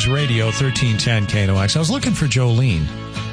News Radio 1310 KNOX. I was looking for Jolene.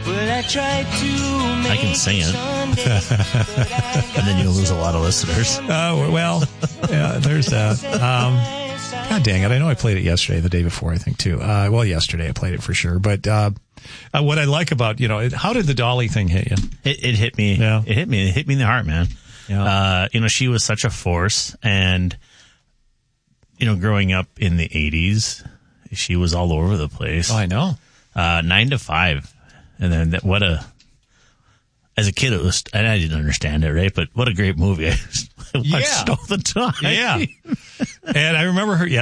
I can sing it. And then you'll lose a lot of listeners. Oh, well, yeah, there's that. God dang it. I know I played it yesterday, the day before, I think, too. Well, yesterday I played it for sure. But what I like about, how did the Dolly thing hit you? It hit me. Yeah. It hit me in the heart, man. Yeah. She was such a force. And, growing up in the 80s, she was all over the place. Oh, I know. 9 to 5. And then as a kid, it was, and I didn't understand it, right? But what a great movie. I watched all the time. Yeah. And I remember her,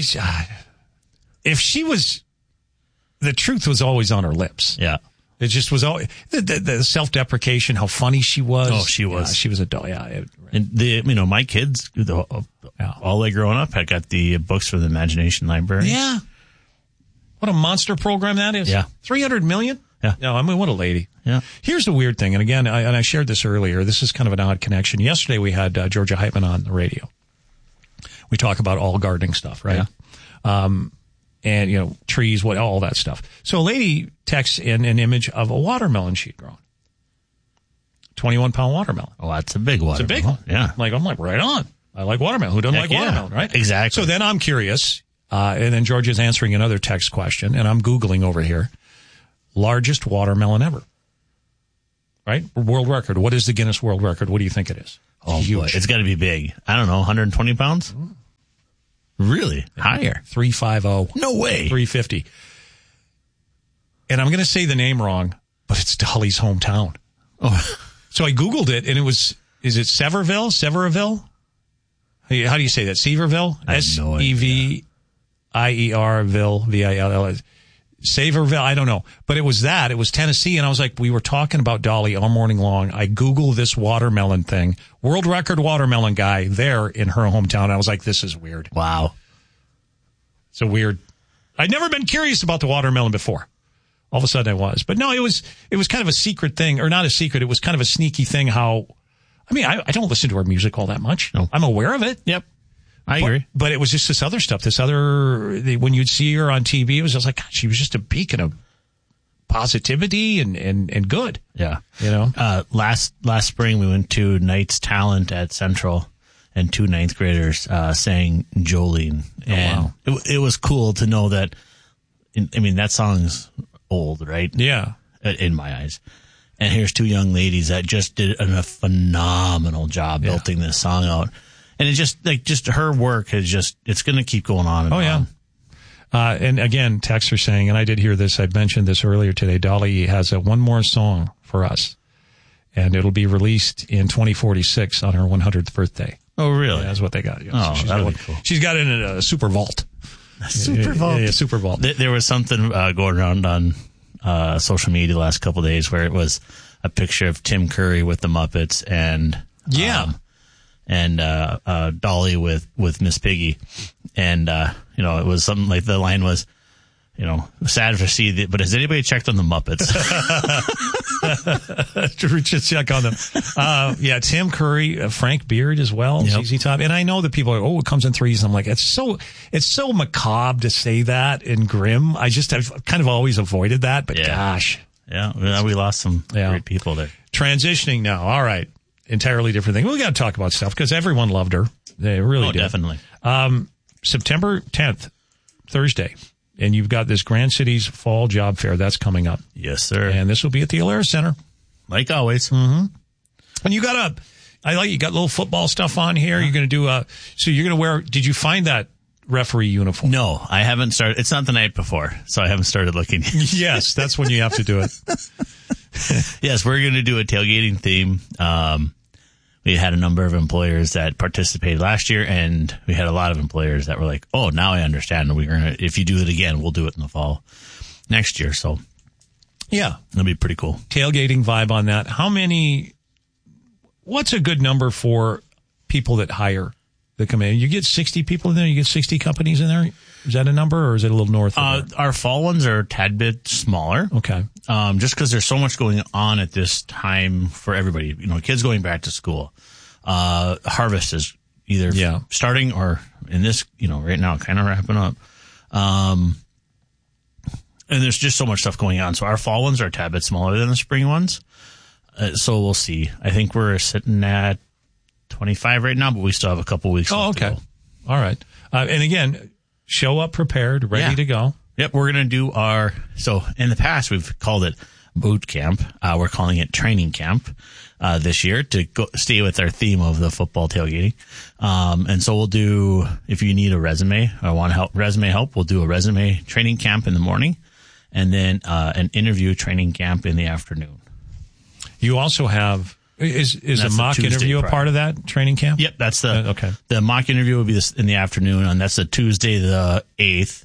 if she was, the truth was always on her lips. Yeah. It just was always, the self-deprecation, how funny she was. Oh, she was. Yeah, she was a doll, yeah. And my kids, all they growing up, had got the books from the Imagination Library. Yeah. What a monster program that is. Yeah. 300 million? Yeah. No, I mean, what a lady. Yeah. Here's the weird thing. And again, I shared this earlier. This is kind of an odd connection. Yesterday we had Georgia Heitman on the radio. We talk about all gardening stuff, right? Yeah. And, trees, all that stuff. So a lady texts in an image of a watermelon she'd grown. 21-pound watermelon. Oh, that's a big watermelon. It's a big one. Yeah. I'm like, right on. I like watermelon. Who doesn't like watermelon, right? Exactly. So then I'm curious. And then Georgia's answering another text question, and I'm Googling over here. Largest watermelon ever. Right? World record. What is the Guinness World Record? What do you think it is? Oh, huge. Boy. It's got to be big. I don't know, 120 pounds? Really? Higher? 350. No way. 350. And I'm going to say the name wrong, but it's Dolly's hometown. Oh. So I Googled it, and it was, is it Sevierville? How do you say that? Sevierville? Sevierville, V-I-L-L. Saverville, I don't know. But it was that. It was Tennessee, and I was like, we were talking about Dolly all morning long. I Googled this watermelon thing. World record watermelon guy there in her hometown. I was like, this is weird. Wow. So weird. I'd never been curious about the watermelon before. All of a sudden I was. But no, it was kind of a secret thing, or not a secret. It was kind of a sneaky thing I don't listen to her music all that much. No. I'm aware of it. Yep. I agree. But it was just this other stuff, when you'd see her on TV, it was just like, God, she was just a beacon of positivity and good. Yeah. Last spring we went to Knight's Talent at Central, and 2 ninth graders sang Jolene. And wow. It was cool to know that, that song's old, right? Yeah. In my eyes. And here's 2 young ladies that just did a phenomenal job building this song out. And it's just her work it's going to keep going on and on. Yeah. And again, texts are saying, and I did hear this, I mentioned this earlier today, Dolly has one more song for us. And it'll be released in 2046 on her 100th birthday. Oh, really? Yeah, that's what they got. Yeah. Oh, that'll be cool. She's got it in a super vault. Super vault? Yeah, super vault. There was something going around on social media the last couple of days where it was a picture of Tim Curry with the Muppets and Dolly with Miss Piggy. And, it was something like the line was, sad to see, but has anybody checked on the Muppets? Just check on them. Tim Curry, Frank Beard as well, ZZ Top. And I know that people are, it comes in threes. I'm like, it's so macabre to say that and grim. I've kind of always avoided that, but gosh. Yeah, we lost some great people there. Transitioning now. All right. Entirely different thing. We got to talk about stuff because everyone loved her. They really did. Definitely. September 10th, Thursday. And you've got this Grand Cities Fall Job Fair. That's coming up. Yes, sir. And this will be at the Alaris Center. Like always. Mm-hmm. And you got you got little football stuff on here. You're going to do so you're going to wear, did you find that referee uniform? No, I haven't started. It's not the night before, so I haven't started looking. Yes, that's when you have to do it. Yes, we're going to do a tailgating theme. We had a number of employers that participated last year, and we had a lot of employers that were like, "Oh, now I understand. If you do it again, we'll do it in the fall next year." So, yeah, it'll be pretty cool. Tailgating vibe on that. What's a good number for people that hire that come in? You get 60 people in there. You get 60 companies in there. Is that a number, or is it a little north of there? Our fall ones are a tad bit smaller. Okay. Just because there's so much going on at this time for everybody. Kids going back to school. Harvest is either starting or in this, right now, kind of wrapping up. And there's just so much stuff going on. So our fall ones are a tad bit smaller than the spring ones. So we'll see. I think we're sitting at 25 right now, but we still have a couple weeks left to go. All right. And again, show up prepared, ready to go. Yep, we're going to do so in the past we've called it boot camp. We're calling it training camp this year to stay with our theme of the football tailgating. And so we'll do, if you need a resume or want resume help, we'll do a resume training camp in the morning and then an interview training camp in the afternoon. You also have, is a mock interview a part of that training camp? Yep, that's okay. The mock interview will be in the afternoon, and that's a Tuesday the 8th.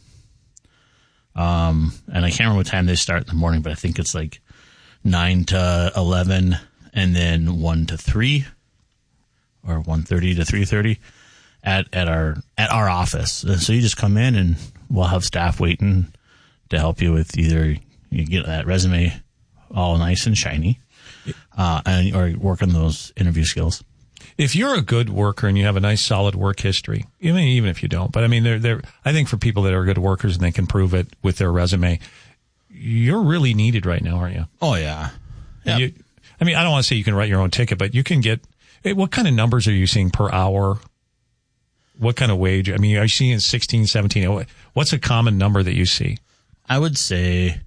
And I can't remember what time they start in the morning, but I think it's like 9 to 11 and then 1 to 3 or 1:30 to 3:30 at our office. And so you just come in and we'll have staff waiting to help you with either you get that resume all nice and shiny, or work on those interview skills. If you're a good worker and you have a nice solid work history, even if you don't, but I mean, I think for people that are good workers and they can prove it with their resume, you're really needed right now, aren't you? Oh yeah. Yep. I mean, I don't want to say you can write your own ticket, but you can get, what kind of numbers are you seeing per hour? What kind of wage? I mean, are you seeing 16, 17? What's a common number that you see? I would say,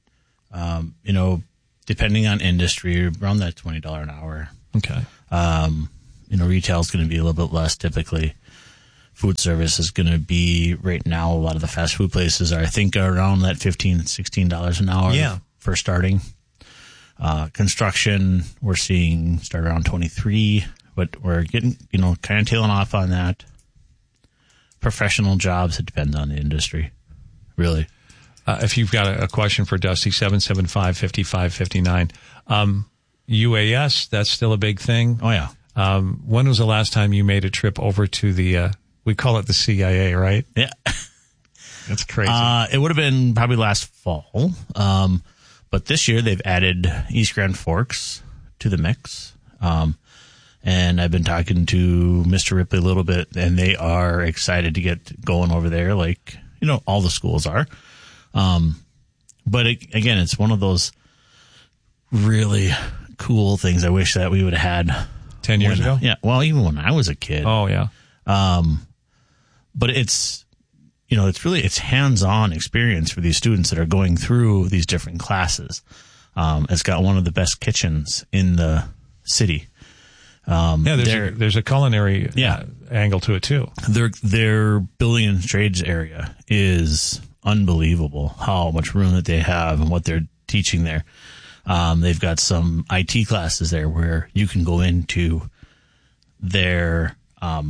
depending on industry, around that $20 an hour. Okay. Retail is going to be a little bit less typically. Food service is going to be right now. A lot of the fast food places are, I think, around that $15, $16 an hour for starting. Construction, we're seeing start around 23, but we're getting, kind of tailing off on that. Professional jobs, it depends on the industry, really. If you've got a question for Dusty, 775-5559. UAS, that's still a big thing. Oh, yeah. When was the last time you made a trip over to the, we call it the CIA, right? Yeah. That's crazy. It would have been probably last fall. But this year they've added East Grand Forks to the mix. And I've been talking to Mr. Ripley a little bit, and they are excited to get going over there like, all the schools are. But again, it's one of those really cool things I wish that we would have had 10 years ago. Yeah. Well, even when I was a kid. Oh yeah. But it's hands-on experience for these students that are going through these different classes. It's got one of the best kitchens in the city. There's a culinary angle to it too. Their building and trades area is unbelievable how much room that they have and what they're teaching there. They've got some IT classes there where you can go into their,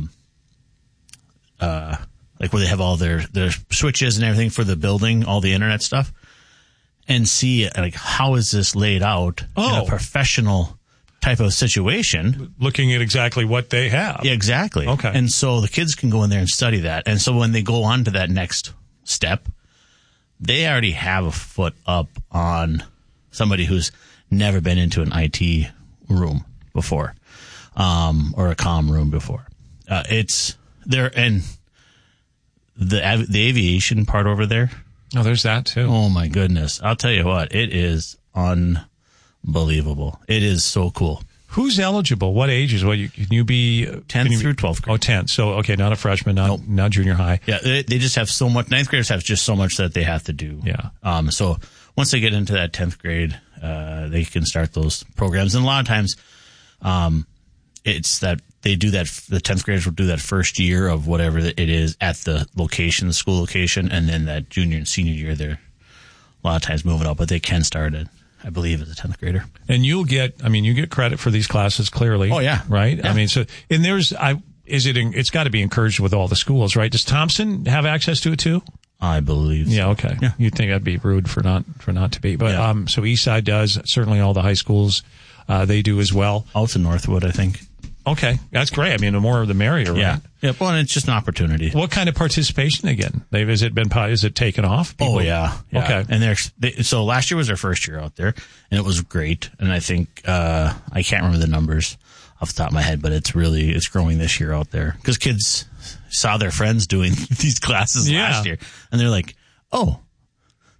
like where they have all their switches and everything for the building, all the internet stuff, and see like how is this laid out in a professional type of situation. Looking at exactly what they have. Yeah, exactly. Okay. And so the kids can go in there and study that. And so when they go on to that next step, they already have a foot up on somebody who's never been into an IT room before, or a comm room before. It's there, and the aviation part over there. Oh, there's that too. Oh my goodness! I'll tell you what, it is unbelievable. It is so cool. Who's eligible? What ages? Can you be 10th through 12th grade? Oh, 10th. So, okay, not a freshman, not junior high. Yeah, they just have so much. 9th graders have just so much that they have to do. Yeah. So once they get into that 10th grade, they can start those programs. And a lot of times, it's that they do that. The 10th graders will do that first year of whatever it is at the location, the school location, and then that junior and senior year, they're a lot of times moving up, but they can start it, I believe, as a 10th grader. And you get credit for these classes clearly. Oh yeah. Right? Yeah. I mean, it's got to be encouraged with all the schools, right? Does Thompson have access to it too? I believe. Yeah. Okay. Yeah. You'd think that'd be rude for not to be, but, so Eastside does, certainly all the high schools, they do as well. Also Northwood, I think. Okay. That's great. I mean, the more the merrier, right? Yeah. Yeah. Well, and it's just an opportunity. What kind of participation again? Is it taken off? People? Oh yeah. Okay. And so last year was their first year out there, and it was great. And I think, I can't remember the numbers off the top of my head, but it's growing this year out there because kids saw their friends doing these classes last year, and they're like, oh,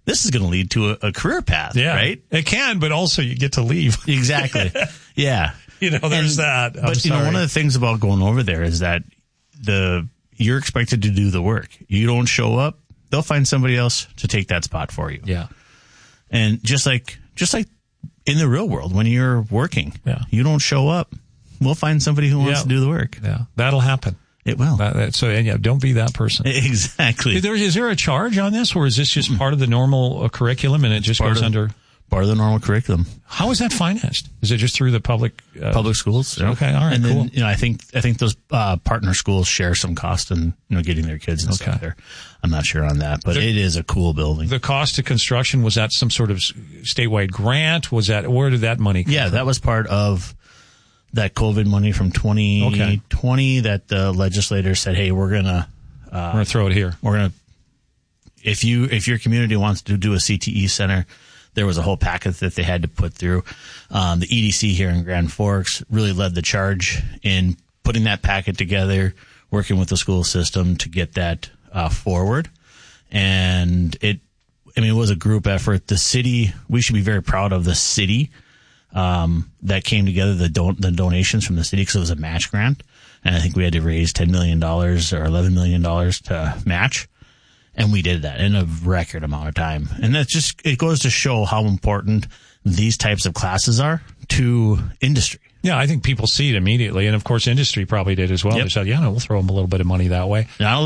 this is going to lead to a career path, right? It can, but also you get to leave. Exactly. Yeah. There's that. But one of the things about going over there is that you're expected to do the work. You don't show up, they'll find somebody else to take that spot for you. Yeah. And just like in the real world, when you're working, you don't show up, we'll find somebody who wants to do the work. Yeah. That'll happen. It will. Don't be that person. Exactly. Is there a charge on this, or is this just part of the normal curriculum and it just goes under? Part of the normal curriculum. How is that financed? Is it just through the public schools? Okay, all right, and cool. then, I think those partner schools share some cost in getting their kids and stuff there. I'm not sure on that, but it is a cool building. The cost of construction, was that some sort of statewide grant? Where did that money come from? That was part of that COVID money from 2020 that the legislators said, hey, we're gonna throw it here. We're gonna if your community wants to do a CTE center. There was a whole packet that they had to put through. The EDC here in Grand Forks really led the charge in putting that packet together, working with the school system to get that forward. And it was a group effort. The city, we should be very proud of the city that came together, the donations from the city, because it was a match grant. And I think we had to raise $10 million or $11 million to match. And we did that in a record amount of time. And it goes to show how important these types of classes are to industry. Yeah, I think people see it immediately. And of course, industry probably did as well. They said, we'll throw them a little bit of money that way. Now,